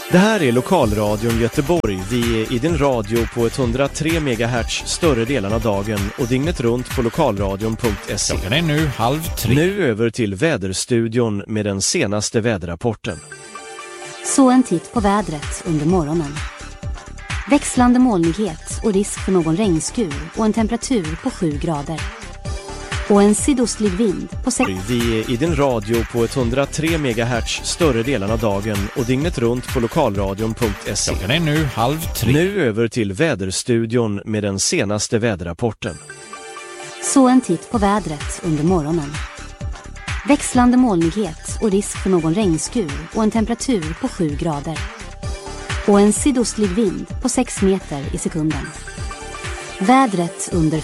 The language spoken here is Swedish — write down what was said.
Det här är Lokalradion Göteborg. Vi är i din radio på 103 MHz större delen av dagen och dygnet runt på lokalradion.se. Klockan är nu 2:30. Nu över till väderstudion med den senaste väderrapporten. Så en titt på vädret under morgonen. Växlande molnighet och risk för någon regnskur och en temperatur på 7 grader. Och en sydostlig vind på 6. Vi är i din radio på 103 MHz större delen av dagen och dygnet runt på lokalradion.se. Klockan är nu 2:30. Nu över till väderstudion med den senaste väderrapporten. Så en titt på vädret under morgonen. Växlande molnighet och risk för någon regnskur och en temperatur på 7 grader. Och en sydostlig vind på 6 meter i sekunden. Vädret under